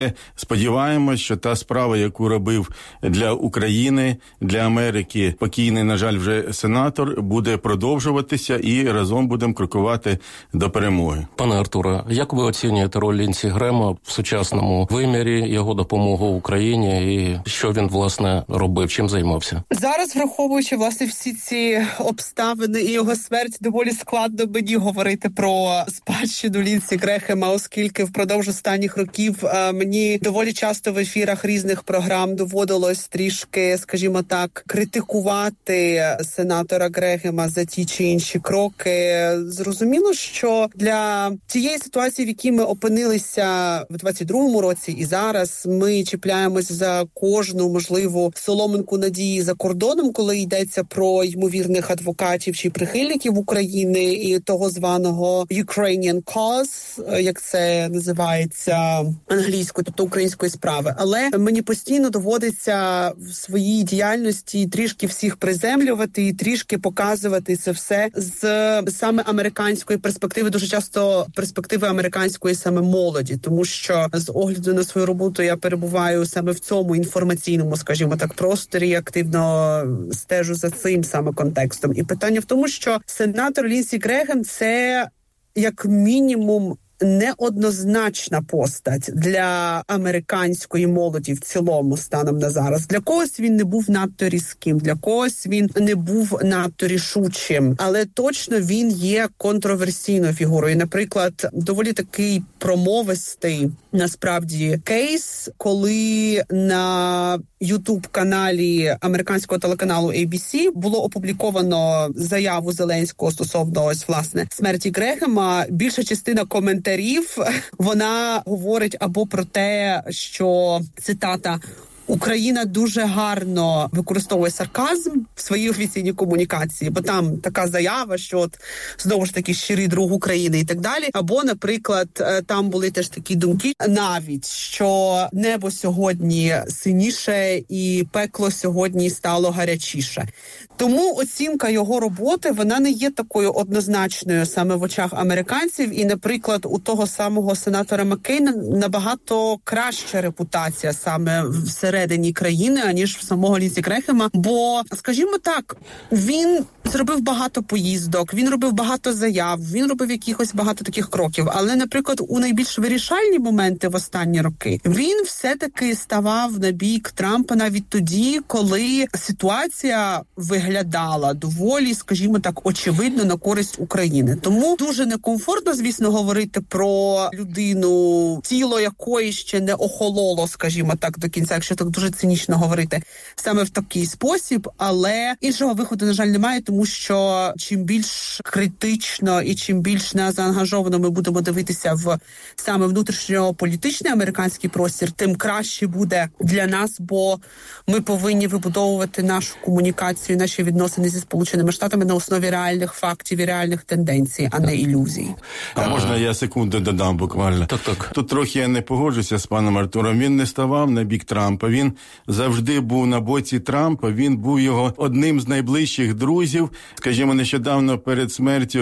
Сподіваємось, що та справа, яку робив для України, для Америки покійний, на жаль, вже сенатор, буде продовжуватися і разом будемо крокувати до перемоги. Пане Артуре, як ви оцінюєте роль Лінсі Грема в сучасному вимірі, його допомогу Україні і що він, власне, робив, чим займався? Зараз, враховуючи, власне, всі ці обставини і його смерть, доволі складно мені говорити про спадщину Лінсі Грехема, оскільки впродовж останніх років мені доволі часто в ефірах різних програм доводилось трішки, скажімо так, критикувати сенатора Грехема за ті чи інші кроки. Зрозуміло, що для тієї ситуації, в якій ми опинилися в 22-му році і зараз, ми чіпляємось за кожну можливу соломинку надії за кордоном, коли йдеться про ймовірних адвокатів чи прихильників України і того званого Ukrainian cause, як це називається англійською, тобто української справи. Але мені постійно доводиться в своїй діяльності трішки всіх приземлювати і трішки показувати це все з саме американської перспективи, дуже часто перспективи американської саме молоді, тому що з огляду на свою роботу я перебуваю саме в цьому інформаційному, скажімо так, просторі, активно стежу за цим саме контекстом. І питання в тому, що сенатор Лінсі Грехем – це як мінімум неоднозначна постать для американської молоді в цілому станом на зараз. Для когось він не був надто різким, для когось він не був надто рішучим, але точно він є контроверсійною фігурою. Наприклад, доволі такий промовистий, насправді, кейс, коли на YouTube-каналі американського телеканалу ABC було опубліковано заяву Зеленського стосовно ось, власне, смерті Грехема. Більша частина коментарів, вона говорить або про те, що, цитата, Україна дуже гарно використовує сарказм в своїй офіційній комунікації, бо там така заява, що от знову ж таки щирий друг України і так далі. Або, наприклад, там були теж такі думки навіть, що небо сьогодні синіше і пекло сьогодні стало гарячіше. Тому оцінка його роботи, вона не є такою однозначною саме в очах американців. І, наприклад, у того самого сенатора Маккейна набагато краща репутація саме всередині країни, аніж в самого Лінсі Грехема. Бо, скажімо так, він зробив багато поїздок, він робив багато заяв, він робив якихось багато таких кроків. Але, наприклад, у найбільш вирішальні моменти в останні роки він все-таки ставав на бік Трампа навіть тоді, коли ситуація виглядала доволі, скажімо так, очевидно на користь України. Тому дуже некомфортно, звісно, говорити про людину, тіло якої ще не охололо, скажімо так, до кінця, якщо так дуже цинічно говорити, саме в такий спосіб, але іншого виходу, на жаль, немає, тому що чим більш критично і чим більш незаангажовано ми будемо дивитися в саме внутрішньополітичний американський простір, тим краще буде для нас, бо ми повинні вибудовувати нашу комунікацію, наші відносини зі Сполученими Штатами на основі реальних фактів і реальних тенденцій, а не ілюзій. А можна я секунду додам буквально? Так. Тут трохи я не погоджуся з паном Артуром. Він не ставав на бік Трампа. Він завжди був на боці Трампа. Він був його одним з найближчих друзів. Скажімо, нещодавно перед смертю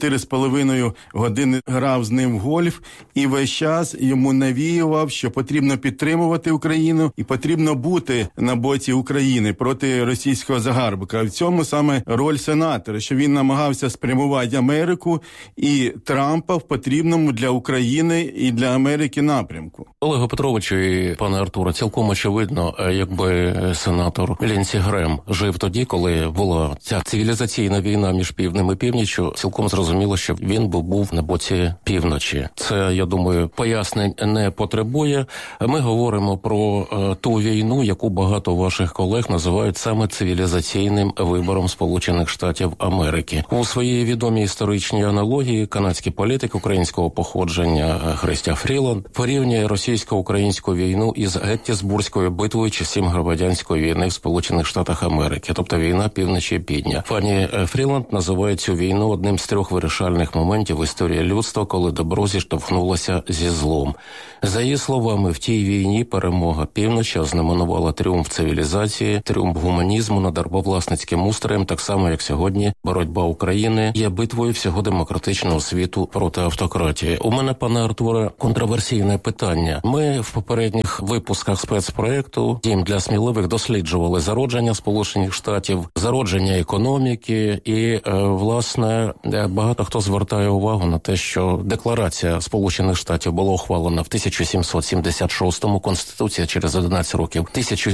4,5 години грав з ним в гольф. І весь час йому навіював, що потрібно підтримувати Україну і потрібно бути на боці України проти російського загарбника. В цьому саме роль сенатора, що він намагався спрямувати Америку і Трампа в потрібному для України і для Америки напрямку. Олега Петровичу і пане Артуре, цілком очевидно, якби сенатор Лінсі Грем жив тоді, коли була ця цивілізаційна війна між півднем і північчю, цілком зрозуміло, що він би був на боці півночі. Це, я думаю, пояснень не потребує. Ми говоримо про ту війну, яку багато ваших колег називають саме цивілізаційним вибором Сполучених Штатів Америки. У своїй відомій історичній аналогії канадський політик українського походження Христя Фріланд порівнює російсько-українську війну із Геттісбурзькою битвою часів громадянської війни в Сполучених Штатах Америки, тобто війна півночі і півдня. Пані Фріланд називає цю війну одним з 3 вирішальних моментів в історії людства, коли добро зіштовхнулося зі злом. За її словами, в тій війні перемога півночі ознаменувала тріумф цивілізації, тріумф гуманізму над рабовласницьким устроєм, так само, як сьогодні боротьба України є битвою всього демократичного світу проти автократії. У мене, пане Артуре, контроверсійне питання. Ми в попередніх випусках спецпроєкту «Дім для сміливих» досліджували зародження Сполучених Штатів, зародження економіки і, власне, багато хто звертає увагу на те, що Декларація Сполучених Штатів була ухвалена в 1776-му, Конституція через 11 років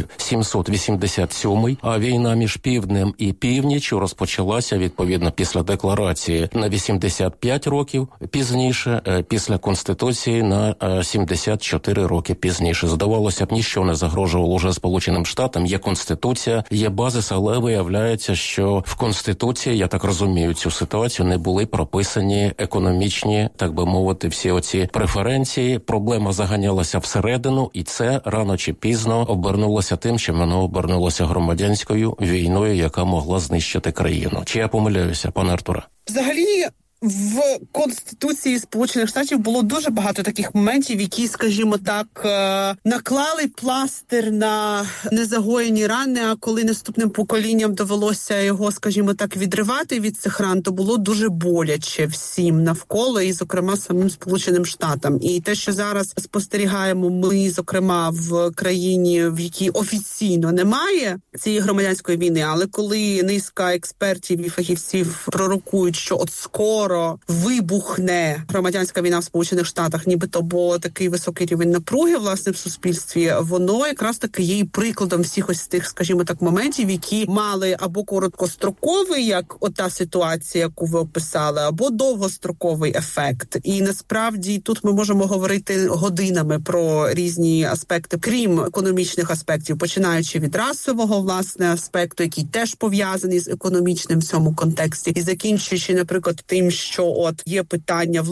1787, а війна між Півднем і Північчю розпочалася, відповідно, після Декларації на 85 років пізніше, після Конституції на 74 роки пізніше. Здавалося б, ніщо не загрожувало уже Сполученим Штатам. Є Конституція, є базис, але виявляється, що в Конституції, я так розумію цю ситуацію, не були прописані економічні, так би мовити, всі оці преференції. Проблема заганялася всередину, і це рано чи пізно обернулося тим, що воно обернулося громадянською війною, яка могла знищити країну. Чи я помиляюся, пане Артуре? Взагалі, в Конституції Сполучених Штатів було дуже багато таких моментів, які, скажімо так, наклали пластир на незагоєні рани, а коли наступним поколінням довелося його, скажімо так, відривати від цих ран, то було дуже боляче всім навколо, і, зокрема, самим Сполученим Штатам. І те, що зараз спостерігаємо ми, зокрема, в країні, в якій офіційно немає цієї громадянської війни, але коли низка експертів і фахівців пророкують, що от скоро вибухне громадянська війна в Сполучених Штатах, нібито було такий високий рівень напруги, власне, в суспільстві, воно якраз таки є і прикладом всіх ось тих, скажімо так, моментів, які мали або короткостроковий, як ота ситуація, яку ви описали, або довгостроковий ефект. І насправді тут ми можемо говорити годинами про різні аспекти, крім економічних аспектів, починаючи від расового, власне, аспекту, який теж пов'язаний з економічним в цьому контексті, і закінчуючи, наприклад, тим, що от є питання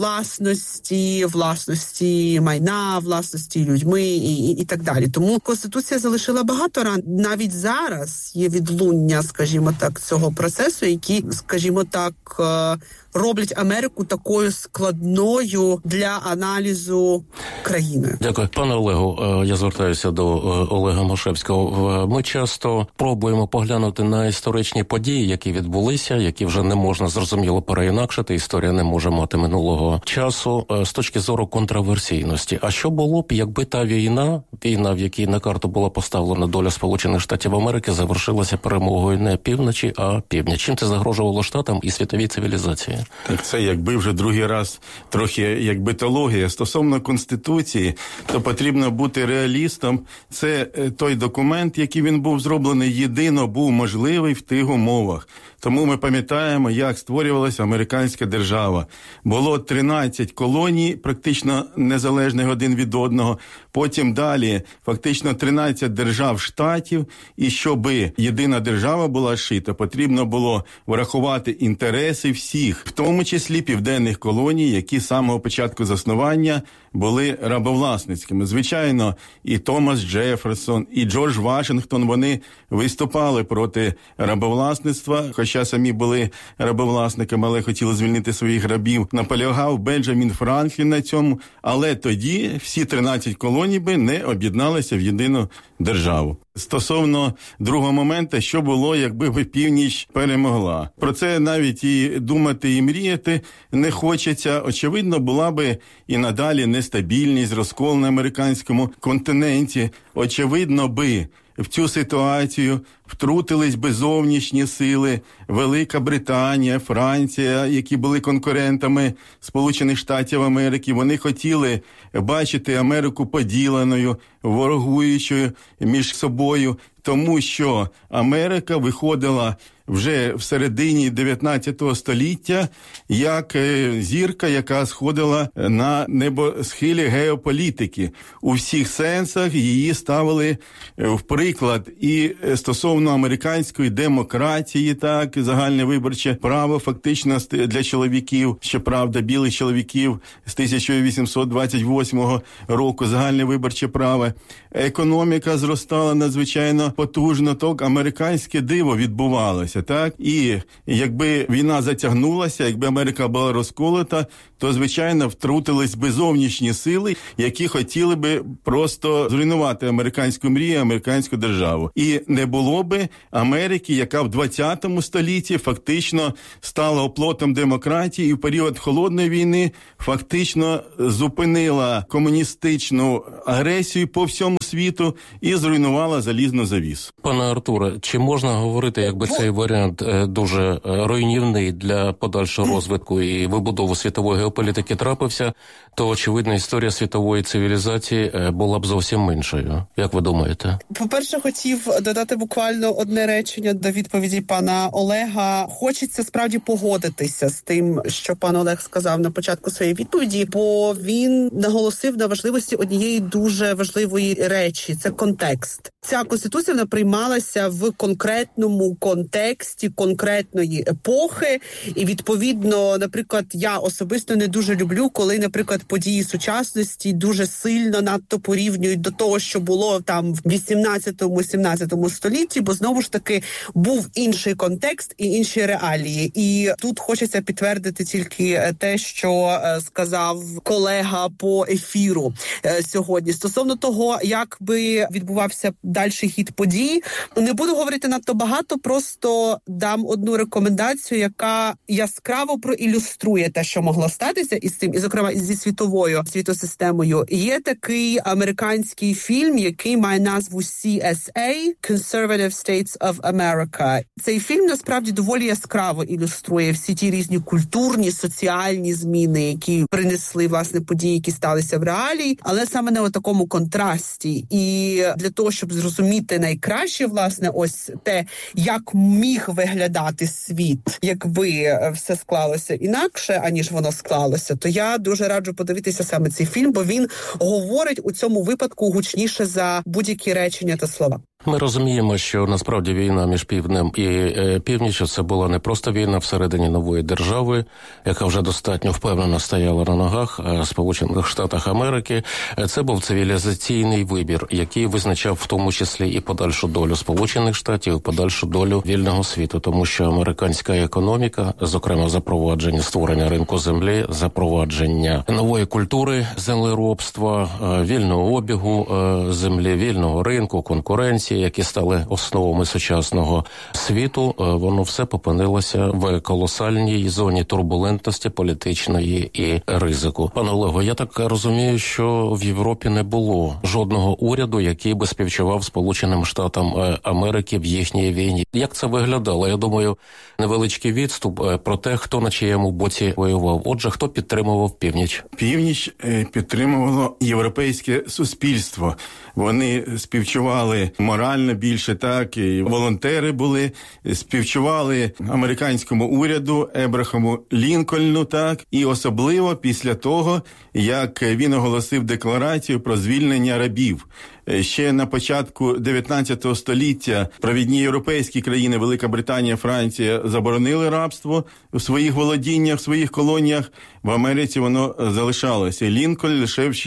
власності майна, власності людьми і так далі. Тому Конституція залишила багато ран. Навіть зараз є відлуння, скажімо так, цього процесу, які, скажімо так, роблять Америку такою складною для аналізу країни. Дякую. Пане Олегу, я звертаюся до Олега Машевського. Ми часто пробуємо поглянути на історичні події, які відбулися, які вже не можна зрозуміло переінакшити. Історія не може мати минулого часу з точки зору контроверсійності. А що було б, якби та війна, в якій на карту була поставлена доля Сполучених Штатів Америки, завершилася перемогою не півночі, а півдня? Чим це загрожувало Штатам і світовій цивілізації? Так це якби вже другий раз трохи як битологія. Стосовно Конституції, то потрібно бути реалістом. Це той документ, який він був зроблений єдино, був можливий в тих умовах. Тому ми пам'ятаємо, як створювалася американська держава. Було 13 колоній, практично незалежних один від одного. Потім далі фактично 13 держав-штатів. І щоби єдина держава була шита, потрібно було врахувати інтереси всіх, в тому числі південних колоній, які з самого початку заснування були рабовласницькими. Звичайно, і Томас Джеферсон, і Джордж Вашингтон, вони виступали проти рабовласництва, хоча самі були рабовласниками, але хотіли звільнити своїх рабів. Наполягав Бенджамін Франклін на цьому, але тоді всі 13 колоній би не об'єдналися в єдину державу. Стосовно другого моменту, що було, якби північ перемогла. Про це навіть і думати, і мріяти не хочеться. Очевидно, була би і надалі нестабільність, розкол на американському континенті. Очевидно би в цю ситуацію втрутились би зовнішні сили, Велика Британія, Франція, які були конкурентами Сполучених Штатів Америки. Вони хотіли бачити Америку поділеною, ворогуючою між собою, тому що Америка виходила вже в середині 19 століття як зірка, яка сходила на небосхилі геополітики. У всіх сенсах її ставили в приклад і стосовно американської демократії, так, загальне виборче право фактично для чоловіків, щоправда, білих чоловіків з 1828 року, загальне виборче право. Економіка зростала надзвичайно надзвичайно потужно, то американське диво відбувалося, так? І якби війна затягнулася, якби Америка була розколота, то, звичайно, втрутились би зовнішні сили, які хотіли би просто зруйнувати американську мрію, американську державу. І не було би Америки, яка в 20 столітті фактично стала оплотом демократії і в період Холодної війни фактично зупинила комуністичну агресію по всьому світу і зруйнувала залізну завісу. Пане Артуре, чи можна говорити, якби цей варіант дуже руйнівний для подальшого розвитку і вибудови світової геополітики трапився, то, очевидно, історія світової цивілізації була б зовсім іншою. Як ви думаєте? По-перше, хотів додати буквально одне речення до відповіді пана Олега. Хочеться справді погодитися з тим, що пан Олег сказав на початку своєї відповіді, бо він наголосив на важливості однієї дуже важливої речі – це контекст. Ця конституція вона приймалася в конкретному контексті конкретної епохи, і відповідно, наприклад, я особисто не дуже люблю, коли, наприклад, події сучасності дуже сильно надто порівнюють до того, що було там в 18-17 столітті, бо знову ж таки був інший контекст і інші реалії. І тут хочеться підтвердити тільки те, що сказав колега по ефіру сьогодні. Стосовно того, як би відбувався дальший хід подій, не буду говорити надто багато, просто дам одну рекомендацію, яка яскраво проілюструє те, що могло статися із цим, і, зокрема, зі світовою світосистемою. Є такий американський фільм, який має назву CSA – Conservative States of America. Цей фільм, насправді, доволі яскраво ілюструє всі ті різні культурні, соціальні зміни, які принесли, власне, події, які сталися в реалії, але саме на такому контрасті. І для того, щоб зрозуміти найкраще, власне, ось те, як міг виглядати світ, якби все склалося інакше, аніж воно склалося, то я дуже раджу подивитися саме цей фільм, бо він говорить у цьому випадку гучніше за будь-які речення та слова. Ми розуміємо, що насправді війна між Півднем і Північчю – це була не просто війна всередині нової держави, яка вже достатньо впевнено стояла на ногах Сполучених Штатах Америки. Це був цивілізаційний вибір, який визначав в тому числі і подальшу долю Сполучених Штатів, і подальшу долю вільного світу, тому що американська економіка, зокрема запровадження створення ринку землі, запровадження нової культури землеробства, вільного обігу землі, вільного ринку, конкуренції, які стали основами сучасного світу, воно все опинилося в колосальній зоні турбулентності політичної і ризику. Пане Олего, я так розумію, що в Європі не було жодного уряду, який би співчував Сполученим Штатам Америки в їхній війні. Як це виглядало? Я думаю, невеличкий відступ про те, хто на чиєму боці воював. Отже, хто підтримував Північ? Північ підтримувало європейське суспільство. Вони співчували морально більше, так, і волонтери були, співчували американському уряду, Ебрахаму Лінкольну, так, і особливо після того, як він оголосив декларацію про звільнення рабів. Ще на початку 19 століття провідні європейські країни, Велика Британія, Франція, заборонили рабство у своїх володіннях, в своїх колоніях. В Америці воно залишалося. Лінкольн лише в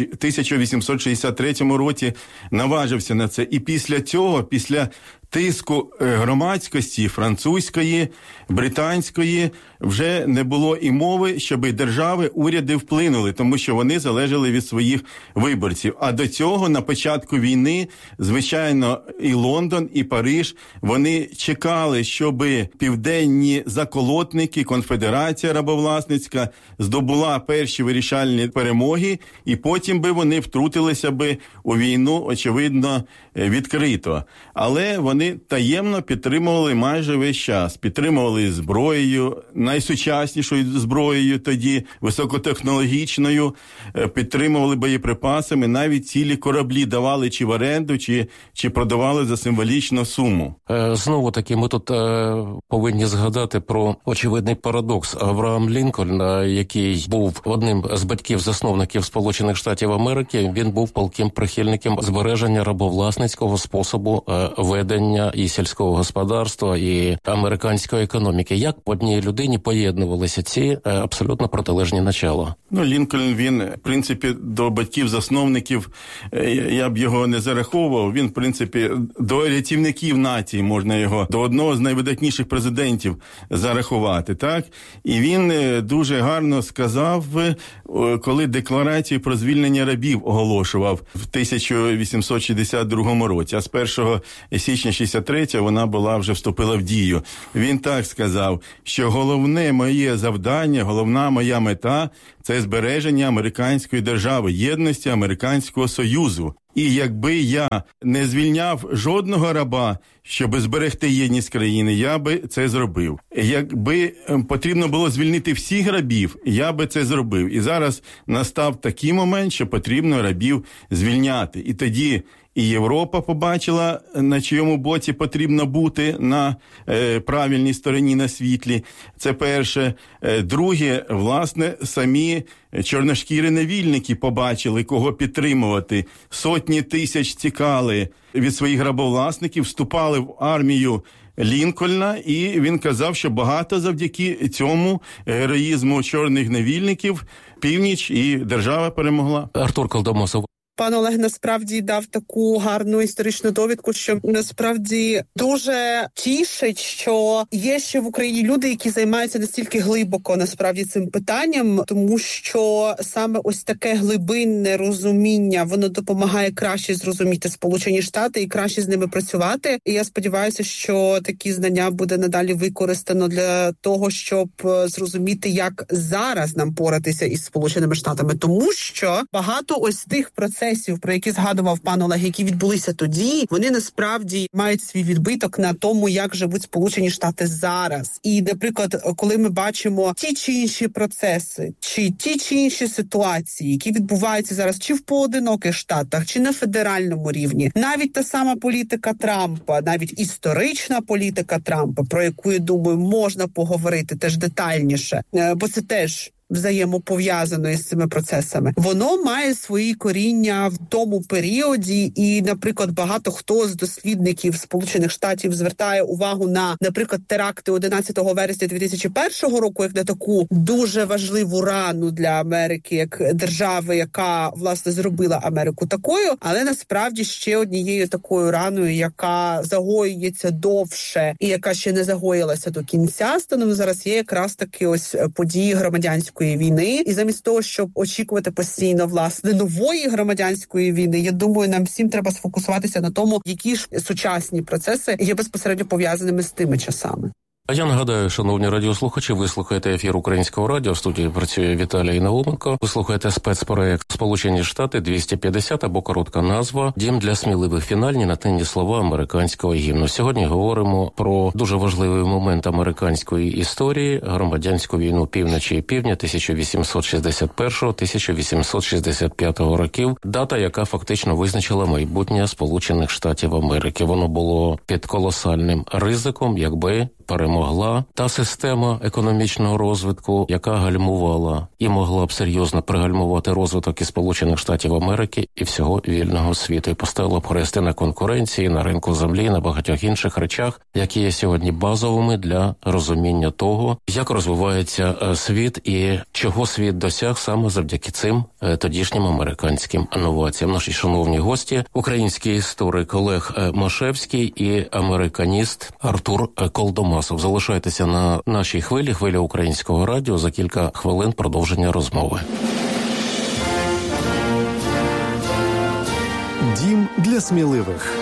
1863 році наважився на це. І після цього, після тиску громадськості французької, британської, вже не було і мови, щоб держави, уряди вплинули, тому що вони залежали від своїх виборців. А до цього, на початку війни, звичайно, і Лондон, і Париж, вони чекали, щоб південні заколотники, конфедерація рабовласницька здобула перші вирішальні перемоги, і потім би вони втрутилися би у війну, очевидно, відкрито. Але вони таємно підтримували майже весь час. Підтримували зброєю, найсучаснішою зброєю тоді, високотехнологічною, підтримували боєприпасами, навіть цілі кораблі давали чи в оренду, чи продавали за символічну суму. Знову таки, ми тут повинні згадати про очевидний парадокс. Авраам Лінкольн, який був одним з батьків-засновників Сполучених Штатів Америки, він був палким прихильником збереження рабовласницького способу ведення становлення і сільського господарства, і американської економіки. Як по одній людині поєднувалися ці абсолютно протилежні начала? Лінкольн, він, в принципі, до батьків-засновників, я б його не зараховував, він, в принципі, до рятівників нації можна його, до одного з найвидатніших президентів зарахувати, так? І він дуже гарно сказав, коли декларацію про звільнення рабів оголошував в 1862 році, а з 1 січня 63-го вона була вже вступила в дію. Він так сказав, що головне моє завдання, головна моя мета – це збереження американської держави, єдності Американського Союзу. І якби я не звільняв жодного раба, щоб зберегти єдність країни, я би це зробив. Якби потрібно було звільнити всіх рабів, я би це зробив. І зараз настав такий момент, що потрібно рабів звільняти. І тоді і Європа побачила, на чийому боці потрібно бути, на правильній стороні, на світлі. Це перше. Друге, власне, самі чорношкірі невільники побачили, кого підтримувати. Сотні тисяч тікали від своїх рабовласників, вступали в армію Лінкольна, і він казав, що багато завдяки цьому героїзму чорних невільників північ і держава перемогла. Артур Колдомосов. Пан Олег насправді дав таку гарну історичну довідку, що насправді дуже тішить, що є ще в Україні люди, які займаються настільки глибоко насправді цим питанням, тому що саме ось таке глибинне розуміння, воно допомагає краще зрозуміти Сполучені Штати і краще з ними працювати. І я сподіваюся, що такі знання буде надалі використано для того, щоб зрозуміти, як зараз нам поратися із Сполученими Штатами, тому що багато ось тих процесів, про які згадував пан Олег, які відбулися тоді, вони насправді мають свій відбиток на тому, як живуть Сполучені Штати зараз. І, наприклад, коли ми бачимо ті чи інші процеси, чи ті чи інші ситуації, які відбуваються зараз чи в поодиноких штатах, чи на федеральному рівні, навіть та сама політика Трампа, навіть історична політика Трампа, про яку, я думаю, можна поговорити теж детальніше, бо це теж взаємопов'язано із цими процесами. Воно має свої коріння в тому періоді, і, наприклад, багато хто з дослідників Сполучених Штатів звертає увагу на, наприклад, теракти 11 вересня 2001 року, як на таку дуже важливу рану для Америки, як держави, яка, власне, зробила Америку такою, але насправді ще однією такою раною, яка загоюється довше і яка ще не загоїлася до кінця, станом зараз є якраз таки ось події громадянської війни. І замість того, щоб очікувати постійно, власне, нової громадянської війни, я думаю, нам всім треба сфокусуватися на тому, які ж сучасні процеси є безпосередньо пов'язаними з тими часами. А я нагадаю, шановні радіослухачі, ви слухаєте ефір Українського радіо, в студії працює Віталій Науменко. Ви слухаєте спецпроект «Сполучені Штати 250» або коротка назва «Дім для сміливих», фінальні нативні слова американського гімну. Сьогодні говоримо про дуже важливий момент американської історії, громадянську війну півночі і півдня 1861-1865 років, дата, яка фактично визначила майбутнє Сполучених Штатів Америки. Воно було під колосальним ризиком, якби перемогла та система економічного розвитку, яка гальмувала і могла б серйозно пригальмувати розвиток і Сполучених Штатів Америки, і всього вільного світу. І поставила б хрести на конкуренції, на ринку землі, на багатьох інших речах, які є сьогодні базовими для розуміння того, як розвивається світ і чого світ досяг саме завдяки цим тодішнім американським новаціям. Наші шановні гості, український історик Олег Машевський і американіст Артур Колдомосов. Залишайтеся на нашій хвилі Українського радіо. За кілька хвилин продовження розмови. Дім для сміливих.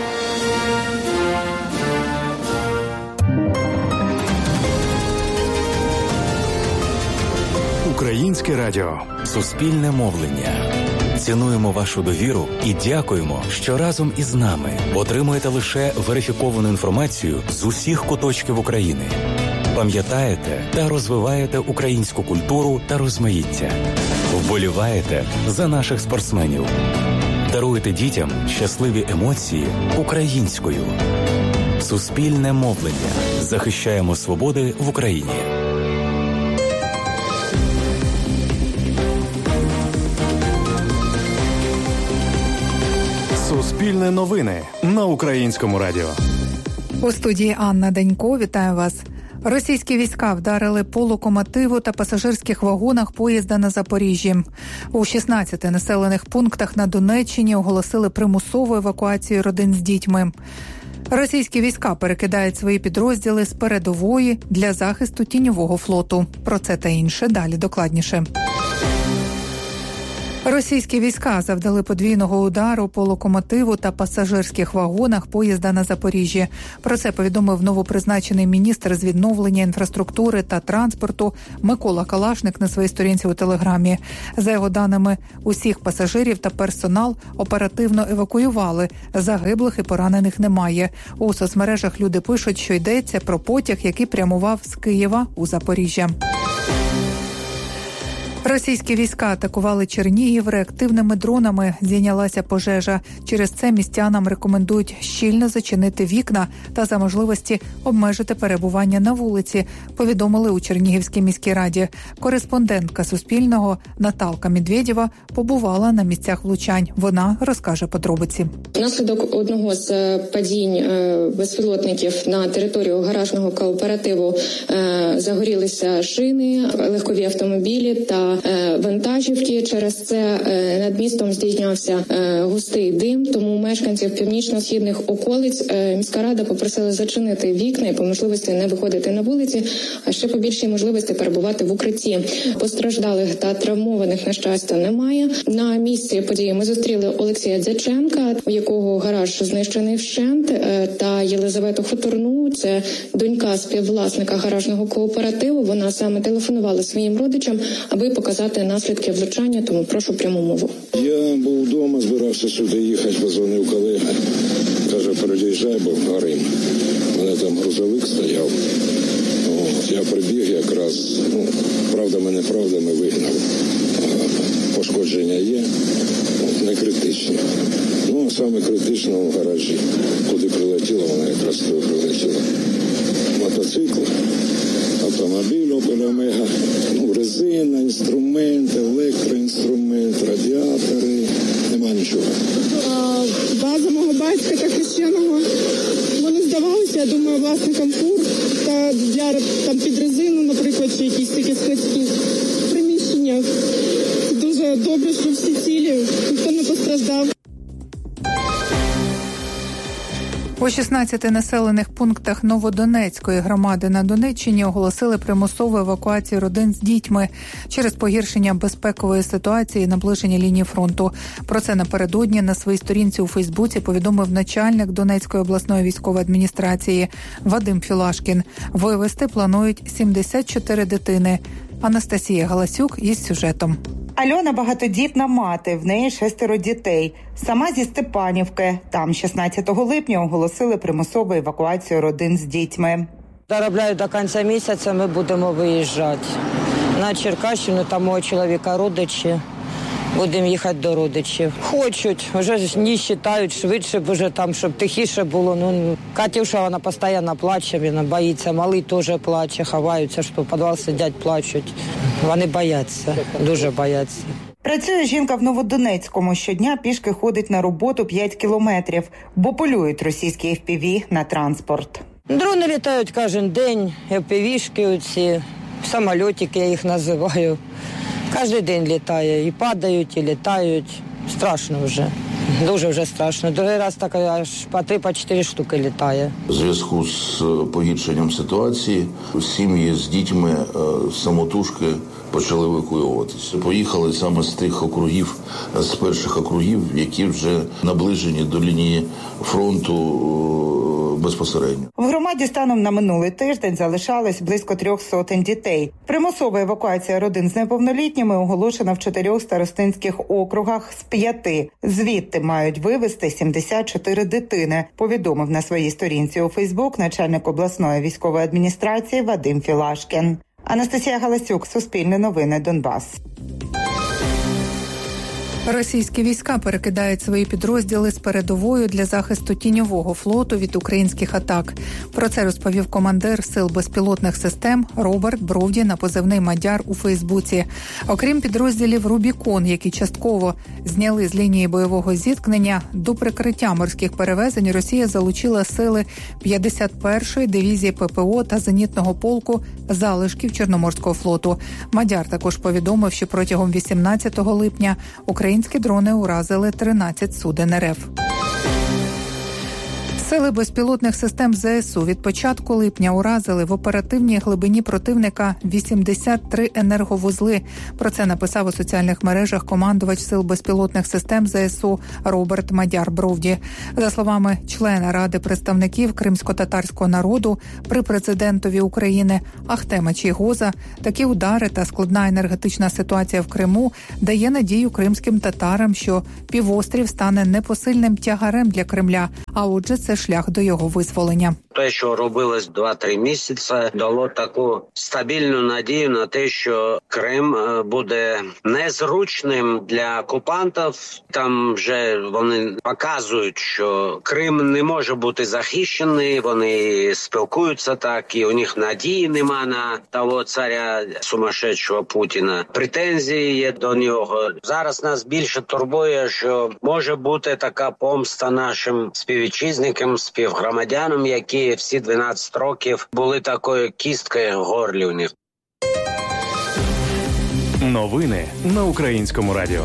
Українське радіо. Суспільне мовлення. Цінуємо вашу довіру і дякуємо, що разом із нами отримуєте лише верифіковану інформацію з усіх куточків України. Пам'ятаєте та розвиваєте українську культуру та розмаїття. Вболіваєте за наших спортсменів. Даруєте дітям щасливі емоції українською. Суспільне мовлення. Захищаємо свободи в Україні. Суспільне новини на Українському радіо. У студії Анна Данько. Вітаю вас. Російські війська вдарили по локомотиву та пасажирських вагонах поїзда на Запоріжжі. У 16 населених пунктах на Донеччині оголосили примусову евакуацію родин з дітьми. Російські війська перекидають свої підрозділи з передової для захисту тіньового флоту. Про це та інше далі докладніше. Російські війська завдали подвійного удару по локомотиву та пасажирських вагонах поїзда на Запоріжжі. Про це повідомив новопризначений міністр з відновлення інфраструктури та транспорту Микола Калашник на своїй сторінці у Телеграмі. За його даними, усіх пасажирів та персонал оперативно евакуювали. Загиблих і поранених немає. У соцмережах люди пишуть, що йдеться про потяг, який прямував з Києва у Запоріжжя. Російські війська атакували Чернігів реактивними дронами. Зійнялася пожежа. Через це містянам рекомендують щільно зачинити вікна та за можливості обмежити перебування на вулиці, повідомили у Чернігівській міській раді. Кореспондентка Суспільного Наталка Медведєва побувала на місцях влучань. Вона розкаже подробиці. Внаслідок одного з падінь безпілотників на територію гаражного кооперативу загорілися шини, легкові автомобілі та вантажівки. Через це над містом здійснявся густий дим, тому мешканців північно-східних околиць міська рада попросила зачинити вікна і по можливості не виходити на вулиці, а ще по більшій можливості перебувати в укритті. Постраждалих та травмованих, на щастя, немає. На місці події ми зустріли Олексія Дяченка, у якого гараж знищений вщент, та Єлизавету Хуторну, це донька співвласника гаражного кооперативу. Вона саме телефонувала своїм родичам, аби показати наслідки влучання, тому прошу пряму мову. Я був вдома, збирався сюди їхати, позвонив колега. Каже, переїжджай, бо горим. У мене там грузовик стояв. Я прибіг якраз, правдами вигнав. Пошкодження є, не критичні. Саме критично в гаражі. Куди прилетіло, вона якраз туди прилетіла. Мотоцикл, автомобіль Opel Omega, резина, інструмент, електроінструмент, радіатори, нема нічого. База мого батька та хрещеного, вони здавалися, я думаю, власникам фур та для під резину, наприклад, чи якісь такі складські приміщення. Дуже добре, що всі цілі, ніхто не постраждав. У 16 населених пунктах Новодонецької громади на Донеччині оголосили примусову евакуацію родин з дітьми через погіршення безпекової ситуації і наближення лінії фронту. Про це напередодні на своїй сторінці у Фейсбуці повідомив начальник Донецької обласної військової адміністрації Вадим Філашкін. Вивезти планують 74 дитини. Анастасія Галасюк із сюжетом. Альона – багатодітна мати, в неї 6 дітей. Сама зі Степанівки. Там 16 липня оголосили примусову евакуацію родин з дітьми. Доробляю до кінця місяця, ми будемо виїжджати. На Черкащину, там мого чоловіка родичі. Будемо їхати до родичів. Хочуть, вже не вважають швидше, бо вже там, щоб тихіше було. Катюша, вона постійно плаче, вона боїться. Малий теж плаче, ховаються, що в підвал сидять, плачуть. Вони бояться, дуже бояться. Працює жінка в Новодонецькому. Щодня пішки ходить на роботу 5 кілометрів, бо полюють російські FPV на транспорт. Дрони літають кожен день, FPV-шки оці, самолітики я їх називаю. Кожен день літає, і падають, і літають. Страшно вже, дуже вже страшно. Другий раз так аж по 3-4 штуки літає. У зв'язку з погіршенням ситуації сім'ї з дітьми самотужки почали евакуюватися. Поїхали саме з тих округів, з перших округів, які вже наближені до лінії фронту безпосередньо. В громаді станом на минулий тиждень залишалось близько 300 дітей. Примусова евакуація родин з неповнолітніми оголошена в 4 старостинських округах з 5. Звідти мають вивезти 74 дитини, повідомив на своїй сторінці у Фейсбук начальник обласної військової адміністрації Вадим Філашкін. Анастасія Галасюк, Суспільне новини, Донбас. Російські війська перекидають свої підрозділи з передовою для захисту тіньового флоту від українських атак. Про це розповів командир Сил безпілотних систем Роберт Бровді на позивний «Мадяр» у Фейсбуці. Окрім підрозділів «Рубікон», які частково зняли з лінії бойового зіткнення, до прикриття морських перевезень Росія залучила сили 51-ї дивізії ППО та зенітного полку залишків Чорноморського флоту. Мадяр також повідомив, що протягом 18 липня українські дрони уразили 13 суден РФ. Сили безпілотних систем ЗСУ від початку липня уразили в оперативній глибині противника 83 енерговузли. Про це написав у соціальних мережах командувач Сил безпілотних систем ЗСУ Роберт Мадяр Бровді. За словами члена Ради представників кримсько-татарського народу при президентові України Ахтема Чийгоза, такі удари та складна енергетична ситуація в Криму дає надію кримським татарам, що півострів стане непосильним тягарем для Кремля, а отже, це шлях до його визволення. Те, що робилось 2-3 місяці, дало таку стабільну надію на те, що Крим буде незручним для окупантів. Там вже вони показують, що Крим не може бути захищений, вони спілкуються так, і у них надії нема на того царя сумасшедшого Путіна. Претензії є до нього. Зараз нас більше турбує, що може бути така помста нашим співвітчизникам, співгромадянам, які всі 12 років були такою кісткою в горлі у них. Новини на Українському радіо.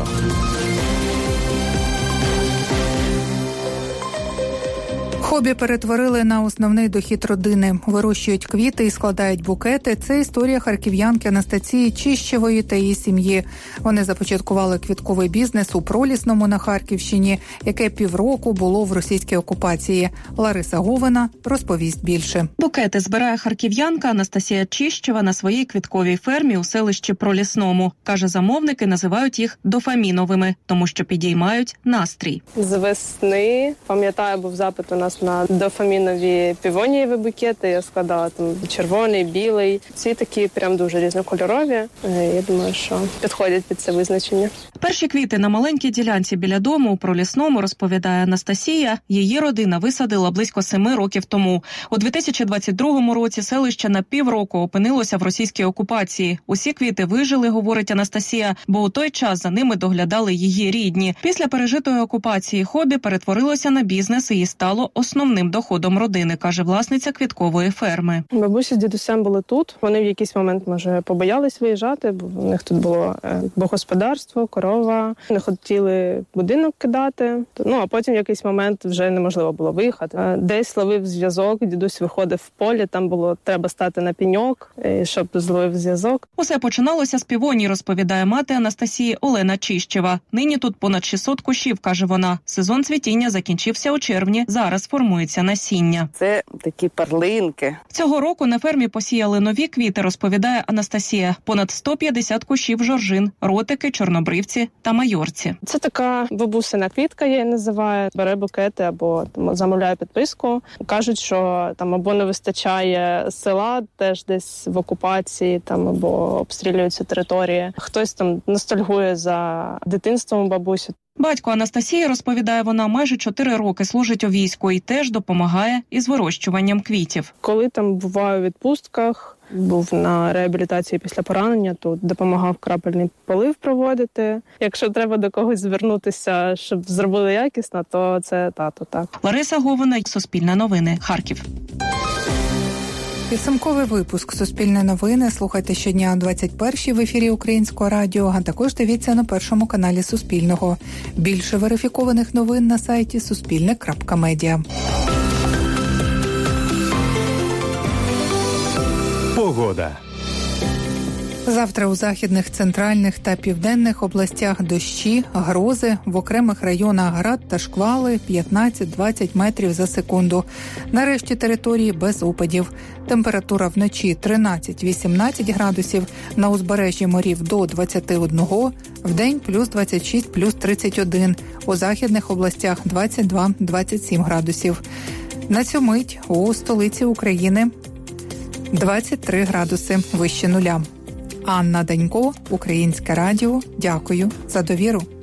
Хобі перетворили на основний дохід родини. Вирощують квіти і складають букети. Це історія харків'янки Анастасії Чищевої та її сім'ї. Вони започаткували квітковий бізнес у Пролісному на Харківщині, яке півроку було в російській окупації. Лариса Говина розповість більше. Букети збирає харків'янка Анастасія Чищева на своїй квітковій фермі у селищі Пролісному. Каже, замовники називають їх дофаміновими, тому що підіймають настрій. З весни, пам'ятаю, був запит у нас на дофамінові півонієві букети. Я складала там червоний, білий. Ці такі прям дуже різнокольорові. Я думаю, що підходять під це визначення. Перші квіти на маленькій ділянці біля дому у Пролісному, розповідає Анастасія, її родина висадила близько 7 років тому. У 2022 році селище на півроку опинилося в російській окупації. Усі квіти вижили, говорить Анастасія, бо у той час за ними доглядали її рідні. Після пережитої окупації хобі перетворилося на бізнес і стало основним доходом родини, каже власниця квіткової ферми. Бабуся з дідусем були тут. Вони в якийсь момент, може, побоялись виїжджати, бо в них тут було господарство, корова. Не хотіли будинок кидати. А потім в якийсь момент вже неможливо було виїхати. Десь ловив зв'язок, дідусь виходив в полі, там було треба стати на пеньок, щоб зловив зв'язок. Усе починалося з півоній, розповідає мати Анастасії Олена Чищева. Нині тут понад 600 кущів, каже вона. Сезон цвітіння закінчився у червні. Зараз формується насіння. Це такі перлинки. Цього року на фермі посіяли нові квіти, розповідає Анастасія. Понад 150 кущів жоржин, ротики, чорнобривці та майорці. Це така бабусина квітка, я її називаю. Бере букети або замовляє підписку. Кажуть, що там або не вистачає села, теж десь в окупації, там або обстрілюються території. Хтось там ностальгує за дитинством бабусі. Батько Анастасії, розповідає вона, майже 4 роки служить у війську і теж допомагає із вирощуванням квітів. Коли там буваю у відпустках, був на реабілітації після поранення, то допомагав крапельний полив проводити. Якщо треба до когось звернутися, щоб зробили якісно, то це тато, так. Лариса Говина, Суспільне новини, Харків. Підсумковий випуск «Суспільне новини» слухайте щодня о 21-й в ефірі Українського радіо, а також дивіться на першому каналі Суспільного. Більше верифікованих новин на сайті suspilne.media. Погода. Завтра у західних, центральних та південних областях дощі, грози, в окремих районах град та шквали 15-20 метрів за секунду. На решті території без опадів. Температура вночі 13-18 градусів, на узбережжі морів до 21, вдень плюс 26, плюс 31, у західних областях 22-27 градусів. На цю мить у столиці України 23 градуси вище нуля. Анна Данько, Українське радіо. Дякую за довіру.